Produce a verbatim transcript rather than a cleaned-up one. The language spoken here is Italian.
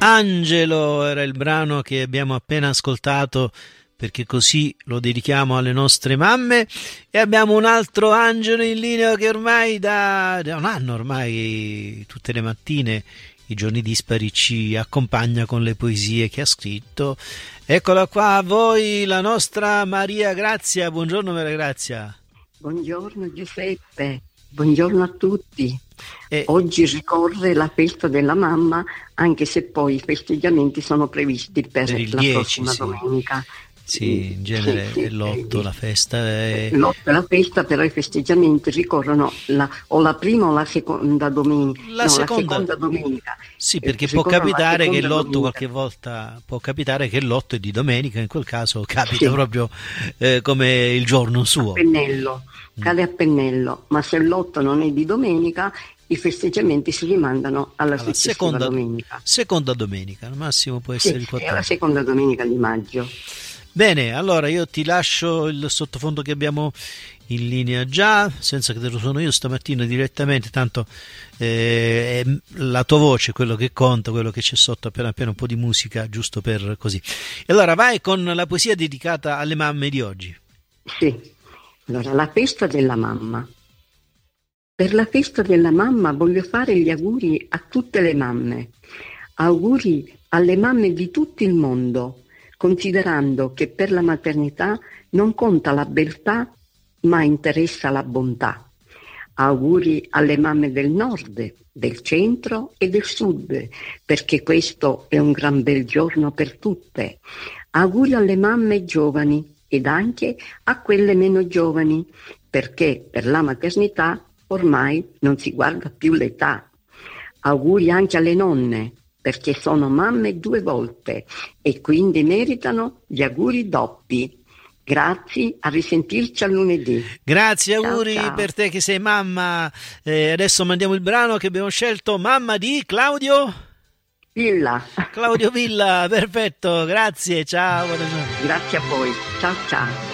Angelo era il brano che abbiamo appena ascoltato, perché così lo dedichiamo alle nostre mamme. E abbiamo un altro Angelo in linea che ormai da, da un anno ormai tutte le mattine, i giorni dispari, ci accompagna con le poesie che ha scritto. Eccola qua a voi, la nostra Maria Grazia. Buongiorno Maria Grazia. Buongiorno Giuseppe, buongiorno a tutti. E... Oggi ricorre la festa della mamma, anche se poi i festeggiamenti sono previsti per, per il la dieci, prossima sì. domenica. Sì, in genere sì, è l'otto sì. la festa. È... L'otto è la festa, però i festeggiamenti ricorrono la, o la prima o la seconda domenica. La, no, seconda... la seconda domenica. Sì, perché eh, può capitare che l'otto domenica. qualche volta può capitare che l'otto è di domenica, in quel caso capita sì. proprio eh, come il giorno suo. A pennello, cade a pennello, ma se l'otto non è di domenica, i festeggiamenti si rimandano alla, alla seconda domenica. Seconda domenica, al massimo può essere sì, il quattordici. È la seconda domenica di maggio. Bene, allora io ti lascio il sottofondo che abbiamo in linea già, senza che te lo sono io stamattina direttamente, tanto eh, è la tua voce quello che conta, quello che c'è sotto, appena appena un po' di musica, giusto per così. E allora vai con la poesia dedicata alle mamme di oggi. Sì, allora la festa della mamma. Per la festa della mamma voglio fare gli auguri a tutte le mamme, auguri alle mamme di tutto il mondo, considerando che per la maternità non conta la beltà, ma interessa la bontà. Auguri alle mamme del nord, del centro e del sud, perché questo è un gran bel giorno per tutte. Auguri alle mamme giovani ed anche a quelle meno giovani, perché per la maternità ormai non si guarda più l'età. Auguri anche alle nonne, perché sono mamme due volte e quindi meritano gli auguri doppi. Grazie, a risentirci a lunedì. Grazie, ciao, auguri ciao. per te che sei mamma. Eh, adesso mandiamo il brano che abbiamo scelto, Mamma di Claudio Villa. Claudio Villa, perfetto, grazie, ciao. Buongiorno. Grazie a voi, ciao ciao.